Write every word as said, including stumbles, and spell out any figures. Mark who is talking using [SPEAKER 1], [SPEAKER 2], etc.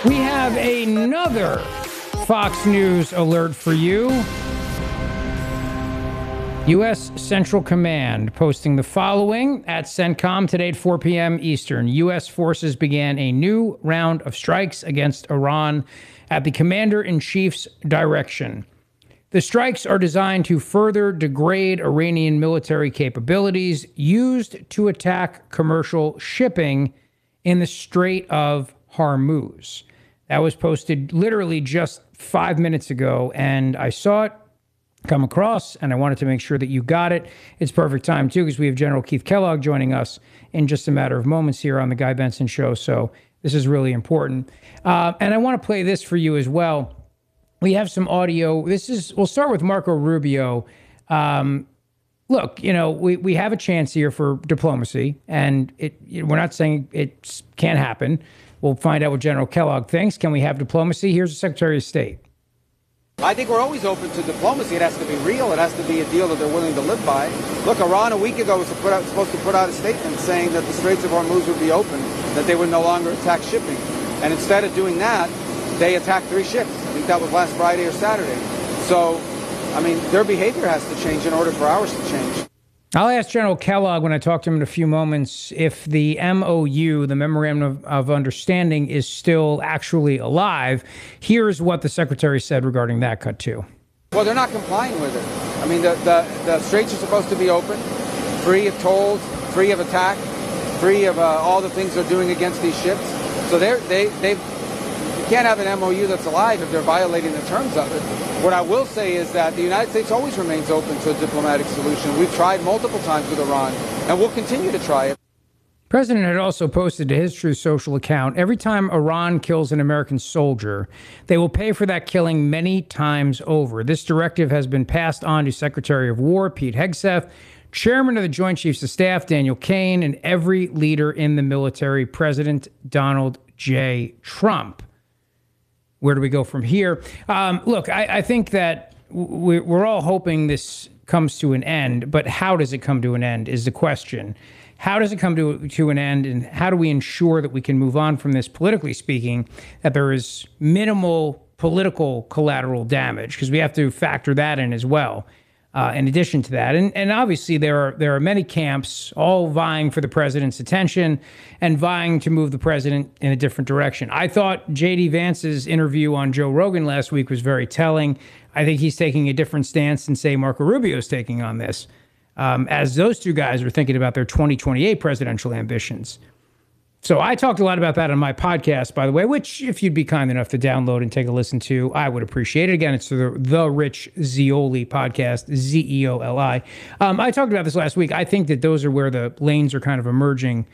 [SPEAKER 1] We have another Fox News alert for you. U S Central Command posting the following at CENTCOM today at four p.m. Eastern. U S forces began a new round of strikes against Iran at the Commander-in-Chief's direction. The strikes are designed to further degrade Iranian military capabilities used to attack commercial shipping in the Strait of Hormuz. That was posted literally just five minutes ago, and I saw it come across, and I wanted to make sure that you got it. It's perfect time, too, because we have General Keith Kellogg joining us in just a matter of moments here on The Guy Benson Show, so this is really important. Uh, and I want to play this for you as well. We have some audio. This is, we'll start with Marco Rubio. Um, look, you know, we, we have a chance here for diplomacy, and it, we're not saying it can't happen. We'll find out what General Kellogg thinks. Can we have diplomacy? Here's the Secretary of State.
[SPEAKER 2] I think we're always open to diplomacy. It has to be real. It has to be a deal that they're willing to live by. Look, Iran a week ago was to put out, supposed to put out a statement saying that the Straits of Hormuz would be open, that they would no longer attack shipping. And instead of doing that, they attacked three ships. I think that was last Friday or Saturday. So, I mean, their behavior has to change in order for ours to change.
[SPEAKER 1] I'll ask General Kellogg when I talk to him in a few moments if the M O U, the Memorandum of, of Understanding, is still actually alive. Here's what the Secretary said regarding that cut, too.
[SPEAKER 2] Well, they're not complying with it. I mean, the, the, the straits are supposed to be open, free of tolls, free of attack, free of uh, all the things they're doing against these ships. So they're, they, they've, you can't have an M O U that's alive if they're violating the terms of it. What I will say is that the United States always remains open to a diplomatic solution. We've tried multiple times with Iran, and we'll continue to try it.
[SPEAKER 1] The president had also posted to his Truth Social account, every time Iran kills an American soldier, they will pay for that killing many times over. This directive has been passed on to Secretary of War Pete Hegseth, Chairman of the Joint Chiefs of Staff Daniel Kaine, and every leader in the military, President Donald J. Trump. Where do we go from here? Um, look, I, I think that we're, we're all hoping this comes to an end, but how does it come to an end is the question. How does it come to, to an end, and how do we ensure that we can move on from this, politically speaking, that there is minimal political collateral damage? Because we have to factor that in as well. Uh, in addition to that, and, and obviously there are there are many camps all vying for the president's attention and vying to move the president in a different direction. I thought J D Vance's interview on Joe Rogan last week was very telling. I think he's taking a different stance than, say, Marco Rubio's taking on this, um, as those two guys are thinking about their twenty twenty-eight presidential ambitions. So I talked a lot about that on my podcast, by the way, which if you'd be kind enough to download and take a listen to, I would appreciate it. Again, it's the, the Rich Zeoli podcast, Z E O L I. Um, I talked about this last week. I think that those are where the lanes are kind of emerging